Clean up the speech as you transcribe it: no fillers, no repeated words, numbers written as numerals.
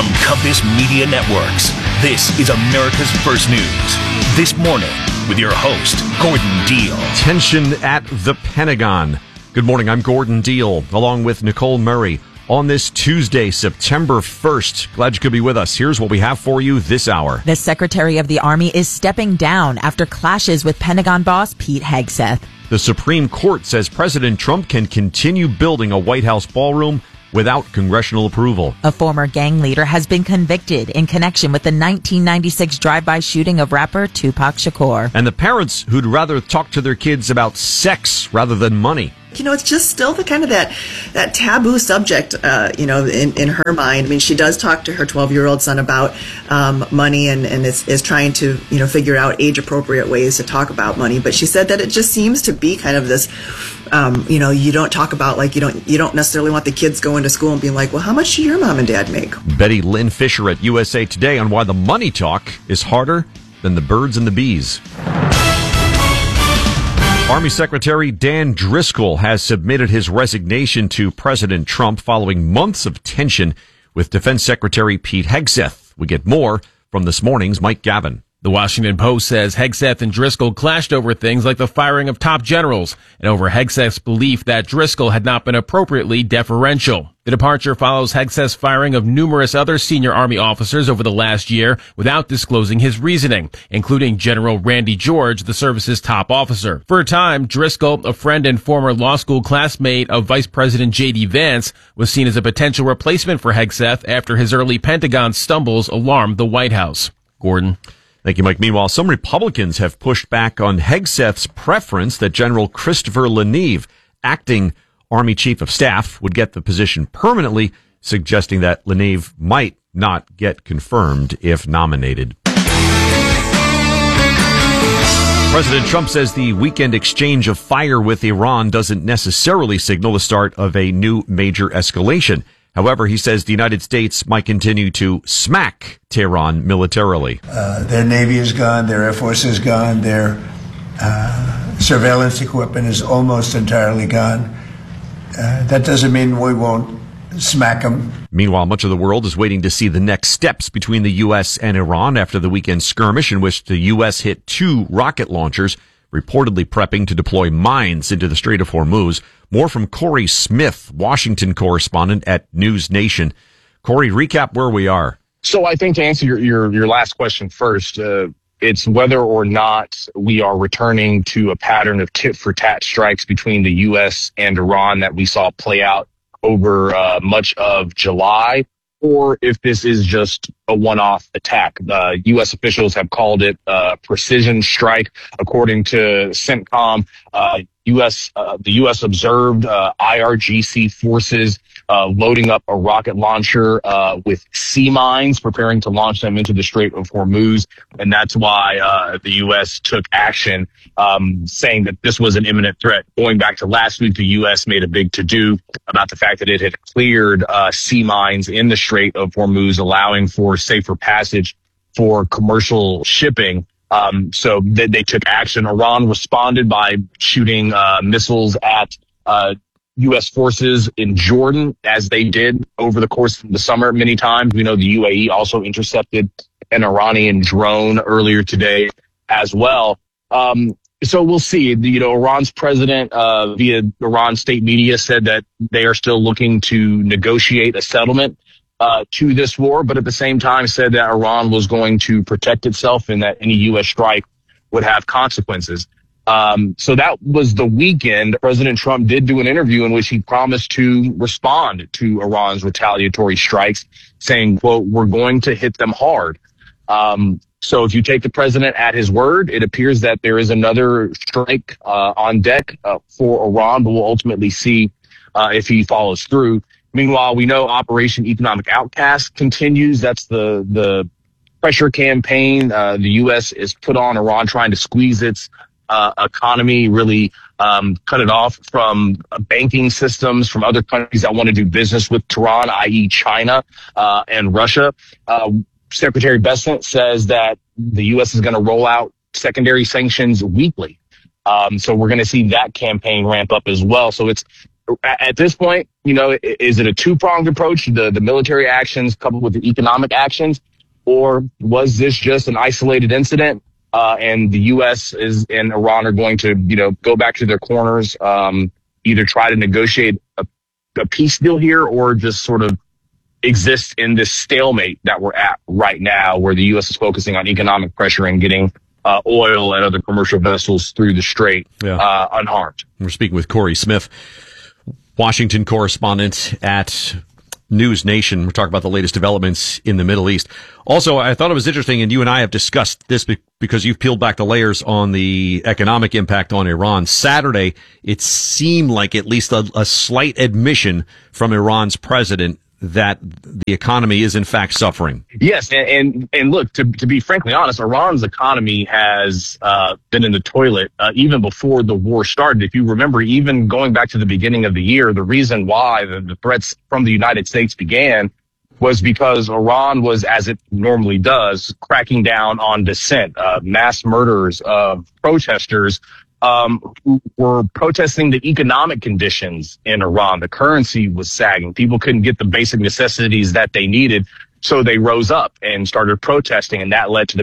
From Compass Media Networks, this is America's First News. This morning, with your host, Gordon Deal. Tension at the Pentagon. Good morning, I'm Gordon Deal, along with Nicole Murray. On this Tuesday, September 1st. Glad you could be with us. Here's what we have for you this hour. The Secretary of the Army is stepping down after clashes with Pentagon boss Pete Hegseth. The Supreme Court says President Trump can continue building a White House ballroom without congressional approval. A former gang leader has been convicted in connection with the 1996 drive-by shooting of rapper Tupac Shakur. And the parents who'd rather talk to their kids about sex rather than money. You know, it's just still the kind of that taboo subject, in her mind. I mean, she does talk to her 12-year-old son about money and is trying to, figure out age-appropriate ways to talk about money. But she said that it just seems to be kind of this, you don't talk about, like, you don't necessarily want the kids going to school and being like, well, how much do your mom and dad make? Betty Lynn Fisher at USA Today on why the money talk is harder than the birds and the bees. Army Secretary Dan Driscoll has submitted his resignation to President Trump following months of tension with Defense Secretary Pete Hegseth. We get more from this morning's Mike Gavin. The Washington Post says Hegseth and Driscoll clashed over things like the firing of top generals and over Hegseth's belief that Driscoll had not been appropriately deferential. The departure follows Hegseth's firing of numerous other senior Army officers over the last year without disclosing his reasoning, including General Randy George, the service's top officer. For a time, Driscoll, a friend and former law school classmate of Vice President J.D. Vance, was seen as a potential replacement for Hegseth after his early Pentagon stumbles alarmed the White House. Gordon. Thank you, Mike. Meanwhile, some Republicans have pushed back on Hegseth's preference that General Christopher Leneve, acting Army Chief of Staff, would get the position permanently, suggesting that Leneve might not get confirmed if nominated. President Trump says the weekend exchange of fire with Iran doesn't necessarily signal the start of a new major escalation. However, he says the United States might continue to smack Tehran militarily. Their Navy is gone, their Air Force is gone, their surveillance equipment is almost entirely gone. That doesn't mean we won't smack them. Meanwhile, much of the world is waiting to see the next steps between the U.S. and Iran after the weekend skirmish in which the U.S. hit 2 rocket launchers, reportedly prepping to deploy mines into the Strait of Hormuz. More from Corey Smith, Washington correspondent at News Nation. Corey, recap where we are. So I think to answer your last question first, it's whether or not we are returning to a pattern of tit-for-tat strikes between the U.S. and Iran that we saw play out over much of July, or if this is just a one-off attack. U.S. officials have called it a precision strike. According to CENTCOM, the U.S. observed IRGC forces loading up a rocket launcher with sea mines, preparing to launch them into the Strait of Hormuz. And that's why the U.S. took action, saying that this was an imminent threat. Going back to last week, the U.S. made a big to-do about the fact that it had cleared sea mines in the Strait of Hormuz, allowing for safer passage for commercial shipping. So they took action. Iran responded by shooting missiles at U.S. forces in Jordan, as they did over the course of the summer many times. We know the UAE also intercepted an Iranian drone earlier today as well. So we'll see. Iran's president, via Iran state media, said that they are still looking to negotiate a settlement to this war, but at the same time said that Iran was going to protect itself and that any U.S. strike would have consequences. So that was the weekend. President Trump did do an interview in which he promised to respond to Iran's retaliatory strikes, saying, quote, "We're going to hit them hard." So if you take the president at his word, it appears that there is another strike on deck for Iran, but we'll ultimately see if he follows through. Meanwhile, we know Operation Economic Outcast continues. That's the pressure campaign the U.S. is put on Iran, trying to squeeze its economy, really cut it off from banking systems from other countries that want to do business with Tehran, i.e. China and Russia. Secretary Bessent says that the U.S. is going to roll out secondary sanctions weekly. So we're going to see that campaign ramp up as well. So it's at this point, is it a two-pronged approach, the military actions coupled with the economic actions, or was this just an isolated incident? And the U.S. and Iran are going to, go back to their corners, either try to negotiate a peace deal here or just sort of exist in this stalemate that we're at right now, where the U.S. is focusing on economic pressure and getting oil and other commercial vessels through the strait unharmed. We're speaking with Corey Smith, Washington correspondent at News Nation. We're talking about the latest developments in the Middle East. Also, I thought it was interesting, and you and I have discussed this because you've peeled back the layers on the economic impact on Iran. Saturday, it seemed like at least a slight admission from Iran's president that the economy is in fact suffering. Yes, and look, to be frankly honest, Iran's economy has been in the toilet even before the war started. If you remember, even going back to the beginning of the year, the reason why the threats from the United States began was because Iran was, as it normally does, cracking down on dissent, mass murders of protesters who were protesting the economic conditions in Iran. The currency was sagging. People couldn't get the basic necessities that they needed. So they rose up and started protesting, and that led to the